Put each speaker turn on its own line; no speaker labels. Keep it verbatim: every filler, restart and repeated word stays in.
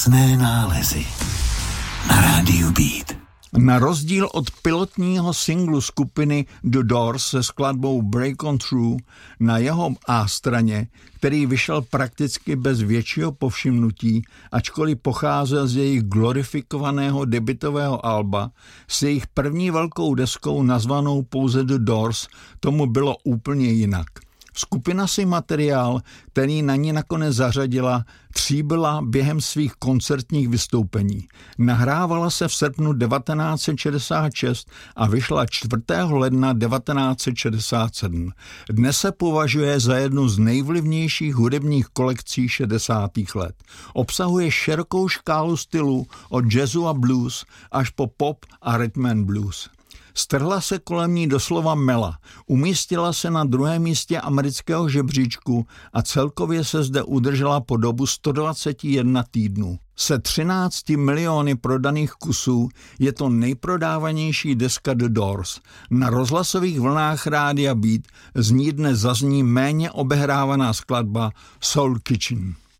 Sné nálezy na rádiu Beat.
Na rozdíl od pilotního singlu skupiny The Doors se skladbou Break On Through na jeho A straně, který vyšel prakticky bez většího povšimnutí, ačkoliv pocházel z jejich glorifikovaného debutového alba, s jejich první velkou deskou nazvanou pouze The Doors, tomu bylo úplně jinak. Skupina si materiál, který na ní nakonec zařadila, tříbila během svých koncertních vystoupení. Nahrávala se v srpnu devatenáct set šedesát šest a vyšla čtvrtého ledna devatenáct set šedesát sedm. Dnes se považuje za jednu z nejvlivnějších hudebních kolekcí šedesátých let. Obsahuje širokou škálu stylů od jazzu a blues až po pop a rhythm and blues. Strhla se kolem ní doslova mela, umístila se na druhém místě amerického žebříčku a celkově se zde udržela po dobu sto dvacet jedna týdnů. Se třinácti miliony prodaných kusů je to nejprodávanější deska The Doors. Na rozhlasových vlnách rádia Beat z ní dnes zazní méně obehrávaná skladba Soul Kitchen.